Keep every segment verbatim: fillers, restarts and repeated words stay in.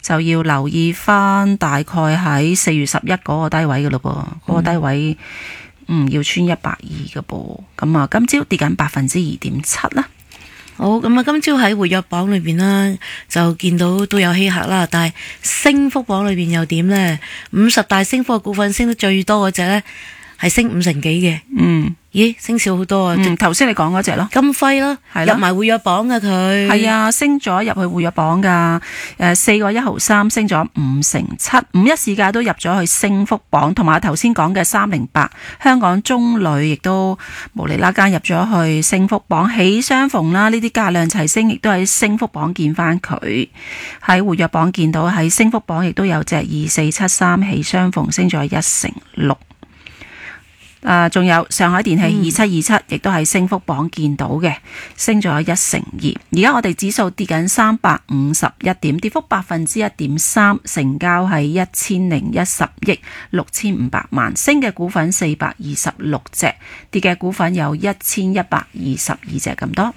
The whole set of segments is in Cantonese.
就要留意翻大概喺四月十一嗰個低位嘅咯噃，嗰、嗰個低位嗯要穿一百二嘅噃。咁啊，今朝跌緊百分之二點七啦。 好，咁啊，今朝喺活躍榜裏邊啦，就見到都有稀客啦，但係升幅榜裏邊又點呢？五十大升幅嘅股份升得最多嗰隻呢，係升五成幾嘅。嗯，咦，升少好多啊！ 嗯，頭先你講嗰隻咯， 金輝咯，入埋活躍榜嘅佢。 係啊，升咗入去活躍榜噶。誒，四個一毫三升咗五成七，五一世界都入咗去升幅榜，同埋頭先講嘅三零八香港中旅亦都無厘啦間入咗去升幅榜。喜相逢啦，呢啲價量齊升，亦都喺升幅榜見翻佢。喺活躍榜見到喺升幅榜亦都有隻二四七三喜相逢升咗一成六。啊，仲有上海電氣二七二七，亦都係升幅榜見到嘅，升咗一成二。而家我哋指數跌緊三百五十一點，跌幅百分之一點三，成交係一千零一十億六千五百萬。升嘅股份四百二十六隻，跌嘅股份有一千一百二十二隻咁多。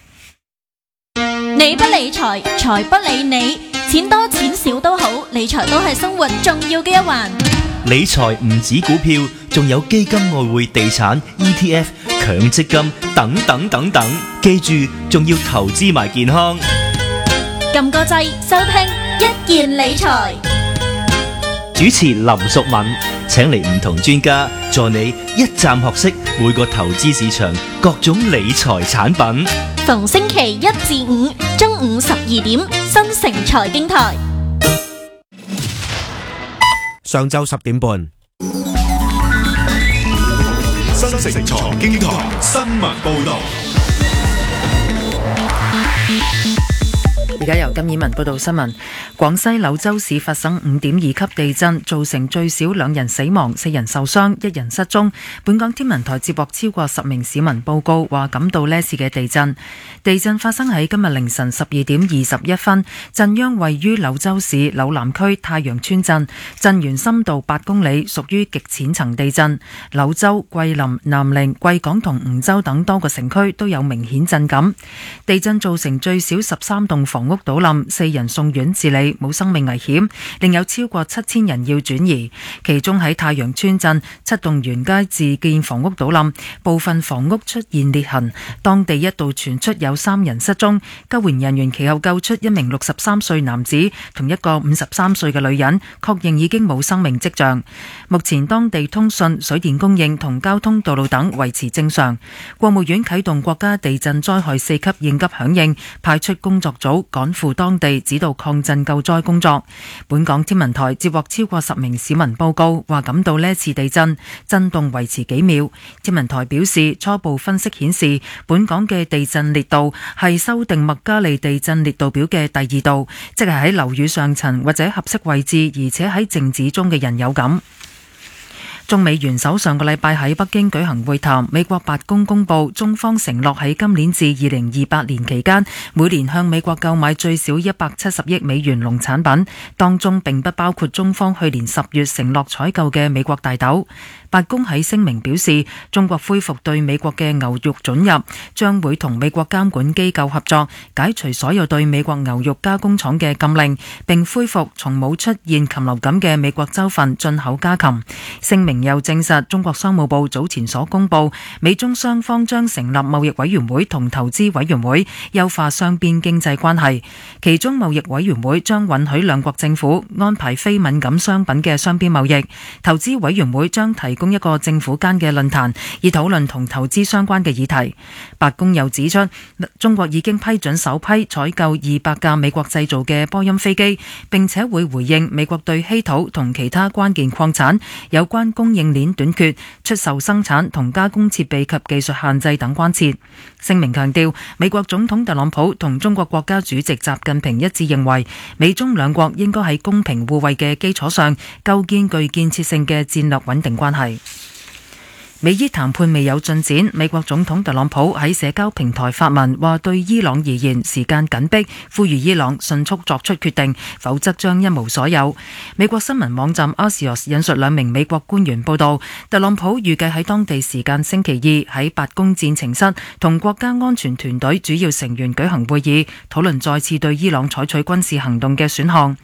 你不理財，財不理你，錢多錢少都好，理財都係生活重要嘅一環。 理財唔止股票，仲有基金、外匯、地產、E T F、強積金等等等等。記住，仲要投資埋健康。 撳個掣，收聽一件理財。 主持林淑敏，請嚟唔同專家助你一站學識每個投資市場各種理財產品。 逢星期一至五中午十二點，新城財經台。 上晝十點半， 新城財經台新聞報道。 而家由金燕文報道新聞。廣西柳州市發生五點二級地震，造成最少兩人死亡、四人受傷、一人失蹤。本港天文台接獲超過十名市民報告，話感到呢次嘅地震。地震發生喺今日凌晨十二點二十一分，震央位於柳州市柳南區太陽村鎮，震源深度八公里，屬於極淺層地震。柳州、桂林、南寧、貴港同梧州等多個城區都有明顯震感。地震造成最少十三棟房屋倒冧，四人送院治理，冇生命危險，另有超過七千人要轉移。其中喺太陽村鎮，七棟原街自建房屋倒冧，部分房屋出現裂痕，當地一度傳出有三人失蹤。救援人員其後救出一名六十三歲男子同一個五十三歲嘅女人，確認已經冇生命跡象。目前當地通訊、水電供應同交通道路等維持正常。國務院啟動國家地震災害四級應急響應，派出工作組趕赴當地指導抗震救災工作。本港天文台接獲超過十名市民報告，話感到呢次地震震動維持幾秒。天文台表示，初步分析顯示，本港嘅地震烈度係修訂麥加利地震烈度表嘅第二度，即係喺樓宇上層或者合適位置，而且喺靜止中嘅人有感。中美元首上個禮拜喺北京舉行會談，美國白宮公佈中方承諾喺今年至二零二八年期間，每年向美國購買最少一百七十億美元農產品，當中並不包括中方去年十月承諾採購嘅美國大豆。白宮喺聲明表示，中國恢復對美國嘅牛肉准入，將會同美國監管機構合作，解除所有對美國牛肉加工廠嘅禁令，並恢復從冇出現禽流感嘅美國州份進口家禽。聲明又證實，中國商務部早前所公佈，美中雙方將成立貿易委員會同投資委員會，優化雙邊經濟關係。其中貿易委員會將允許兩國政府安排非敏感商品嘅雙邊貿易，投資委員會將提供一個政府間嘅論壇，以討論同投資相關嘅議題。白宮又指出，中國已經批准首批採購二百架美國製造嘅波音飛機，並且會回應美國對稀土同其他關鍵礦產有關供應鏈短缺、出售生產同加工設備及技術限制等關切。聲明強調，美國總統特朗普同中國國家主席習近平一致認為，美中兩國應該喺公平互惠嘅基礎上，構建具建設性嘅戰略穩定關係。美伊談判未有進展，美國總統特朗普喺社交平台發文話，對伊朗而言時間緊迫，呼籲伊朗迅速作出決定，否則將一無所有。美國新聞網站 Axios 引述兩名美國官員報道，特朗普預計喺當地時間星期二喺白宮戰情室同國家安全團隊主要成員舉行會議，討論再次對伊朗採取軍事行動嘅選項。